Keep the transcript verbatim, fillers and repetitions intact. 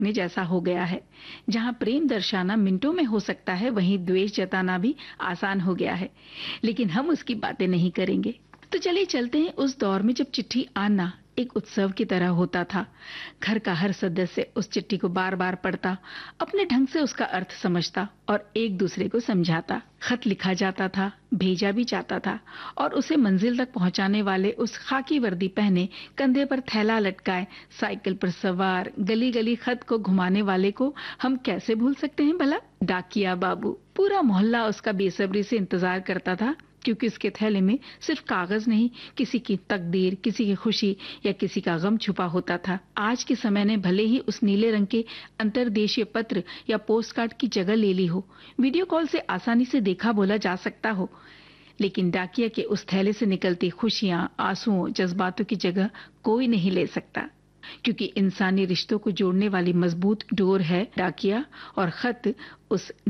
ने जैसा हो गया है। जहां प्रेम दर्शाना मिनटों में हो सकता है, वहीं द्वेष जताना भी आसान हो गया है। लेकिन हम उसकी बातें नहीं करेंगे। तो चलिए चलते हैं उस दौर में जब चिट्ठी आना एक उत्सव की तरह होता था। घर का हर सदस्य उस चिट्ठी को बार बार पढ़ता, अपने ढंग से उसका अर्थ समझता और एक दूसरे को समझाता। खत लिखा जाता था, भेजा भी जाता था और उसे मंजिल तक पहुंचाने वाले उस खाकी वर्दी पहने, कंधे पर थैला लटकाए, साइकिल पर सवार, गली गली खत को घुमाने वाले को हम कैसे भूल सकते हैं भला? डाकिया बाबू। पूरा मोहल्ला उसका बेसब्री से इंतजार करता था, क्योंकि उसके थैले में सिर्फ कागज नहीं, किसी की तकदीर, किसी की खुशी या किसी का गम छुपा होता था। आज के समय ने भले ही उस नीले रंग के अंतर्देशीय पत्र या पोस्ट कार्ड की जगह ले ली हो, वीडियो कॉल से आसानी से देखा बोला जा सकता हो, लेकिन डाकिया के उस थैले से निकलती खुशियां, आंसुओं, जज्बातों की जगह कोई नहीं ले सकता, क्योंकि इंसानी रिश्तों को जोड़ने वाली मजबूत डोर है डाकिया, और खत उस